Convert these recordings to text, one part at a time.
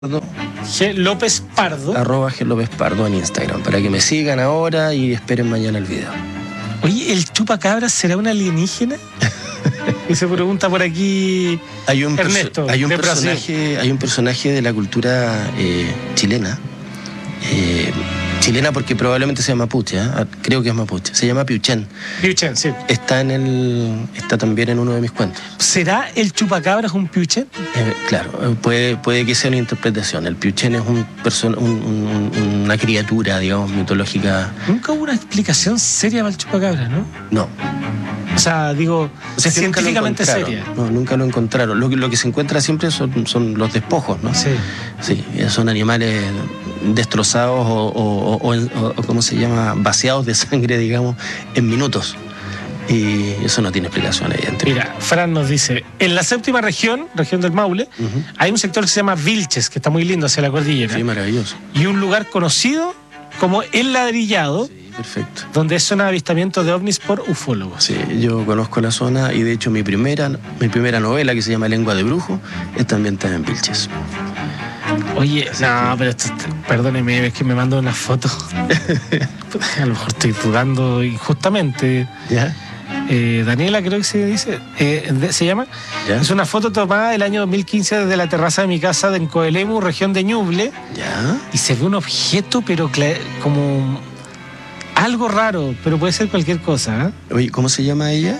G. López Pardo. @G. López Pardo en Instagram, para que me sigan ahora y esperen mañana el video. Oye, ¿el chupacabras será un alienígena? Y se pregunta por aquí Ernesto. Hay un personaje de la cultura chilena. Chilena porque probablemente sea mapuche, creo que es mapuche. Se llama Piuchen. Piuchen, sí. Está también en uno de mis cuentos. ¿Será el chupacabras un Piuchen? Claro, puede que sea una interpretación. El Piuchen es una criatura, digamos, mitológica. Nunca hubo una explicación seria para el chupacabras, ¿no? No. O sea, digo, científicamente seria. No, nunca lo encontraron. Lo que se encuentra siempre son los despojos, ¿no? Sí. Sí, son animales destrozados o ¿cómo se llama? Vaciados de sangre, digamos, en minutos. Y eso no tiene explicación, evidentemente. Mira, Fran nos dice, en la séptima región del Maule, hay un sector que se llama Vilches, que está muy lindo hacia la cordillera. Sí, maravilloso. Y un lugar conocido como El Ladrillado. Sí, perfecto. Donde es zona de avistamientos de ovnis por ufólogos. Sí, yo conozco la zona y de hecho mi primera novela, que se llama Lengua de Brujo, es también está en Vilches. Oye, no, pero perdóneme, es que me mando una foto. A lo mejor estoy dudando injustamente. ¿Ya? Daniela, creo que se dice, se llama. ¿Ya? Es una foto tomada el año 2015 desde la terraza de mi casa en Coelemu, región de Ñuble. ¿Ya? Y se ve un objeto, pero como algo raro, pero puede ser cualquier cosa. Oye, ¿cómo se llama ella?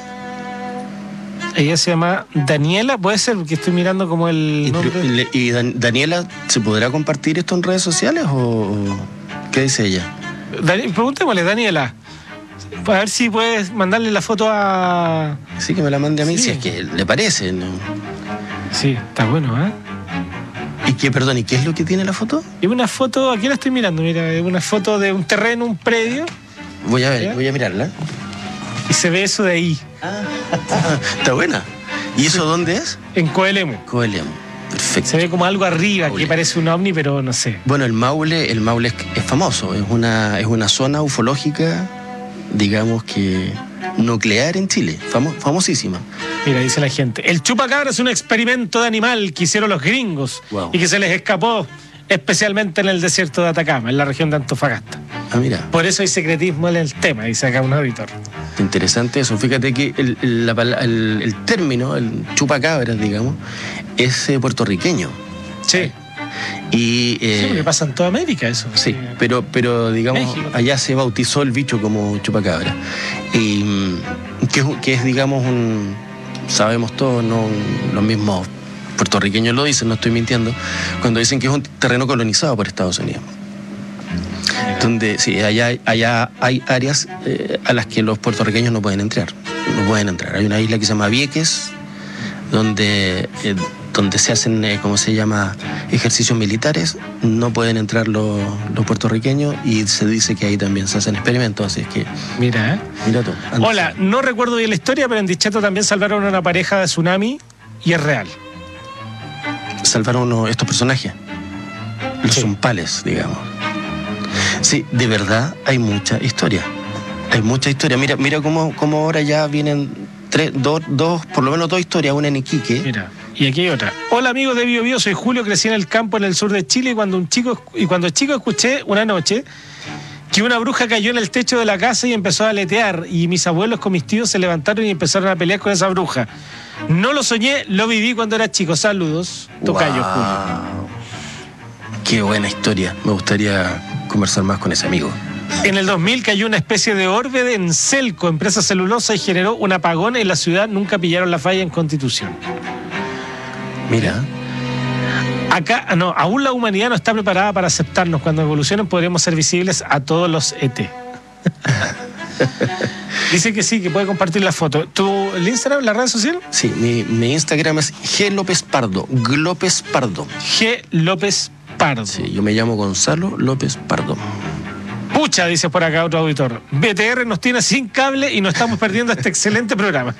Ella se llama Daniela, puede ser, porque estoy mirando como el nombre. ¿Y Daniela, se podrá compartir esto en redes sociales o qué dice ella? Preguntémosle, Daniela, a ver si puedes mandarle la foto a... Sí, que me la mande a mí, Sí. si es que le parece, ¿no? Sí, está bueno, ¿eh? ¿Y qué es lo que tiene la foto? Es una foto, aquí la estoy mirando, mira, es una foto de un terreno, un predio, Voy a ver, ¿Ya? voy a mirarla. y se ve eso de ahí, Está buena. ¿Y eso dónde es? en Coelemu. Coelemu. Perfecto. Se ve como algo arriba, Maule. que parece un ovni, pero no sé. Bueno, el Maule es famoso, es una zona ufológica, digamos que nuclear en Chile, famosísima. Mira, dice la gente, el chupacabra es un experimento de animal que hicieron los gringos. Wow. Y que se les escapó, especialmente en el desierto de Atacama, en la región de Antofagasta. Ah, mira, Por eso hay secretismo en el tema, dice acá un auditor. interesante eso. Fíjate que el término, el chupacabras, digamos, es puertorriqueño. Sí, Y, sí, porque pasa en toda América eso. sí, pero digamos, México. allá se bautizó el bicho como chupacabra. Y que es, digamos, sabemos todos, ¿no? Los mismos puertorriqueños lo dicen, no estoy mintiendo, cuando dicen que es un terreno colonizado por Estados Unidos. Donde, sí, allá hay áreas a las que los puertorriqueños no pueden entrar. No pueden entrar. Hay una isla que se llama Vieques, donde se hacen, ¿cómo se llama?, ejercicios militares. No pueden entrar los puertorriqueños y se dice que ahí también se hacen experimentos. Así es que, Mira, mira tú. Hola, no recuerdo bien la historia, pero en Dichato también salvaron a una pareja de tsunami y es real. Salvaron estos personajes, los Sí. zumpales, digamos. Sí, de verdad hay mucha historia. Hay mucha historia. Mira cómo ahora ya vienen por lo menos dos historias, una en Iquique. Mira, y aquí hay otra. Hola amigos de Bio Bio, soy Julio, crecí en el campo en el sur de Chile y cuando chico escuché una noche que una bruja cayó en el techo de la casa y empezó a aletear y mis abuelos con mis tíos se levantaron y empezaron a pelear con esa bruja. No lo soñé, lo viví cuando era chico. Saludos, tocayo Wow. Julio. Qué buena historia. Me gustaría conversar más con ese amigo. En el 2000 cayó una especie de orbe en Celco, empresa celulosa, y generó un apagón en la ciudad. Nunca pillaron la falla en Constitución. Mira. Acá, no, aún la humanidad no está preparada para aceptarnos. Cuando evolucionen podremos ser visibles a todos los ET. Dice que sí, que puede compartir la foto. ¿El Instagram, la red social? Sí, mi Instagram es G. López Pardo. Glópez Pardo. G. López Pardo. Sí, yo me llamo Gonzalo López Pardo. Pucha, dice por acá otro auditor. BTR nos tiene sin cable y nos estamos perdiendo este excelente programa.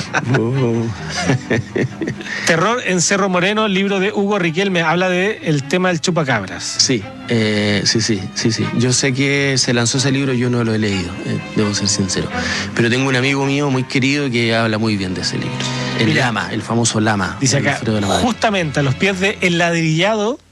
Terror en Cerro Moreno, libro de Hugo Riquelme, habla del tema del chupacabras. Sí, sí. Yo sé que se lanzó ese libro, yo no lo he leído, debo ser sincero. Pero tengo un amigo mío muy querido que habla muy bien de ese libro. El Mira, Lama, el famoso Lama. Dice acá, Alfredo Lama. justamente a los pies de El Ladrillado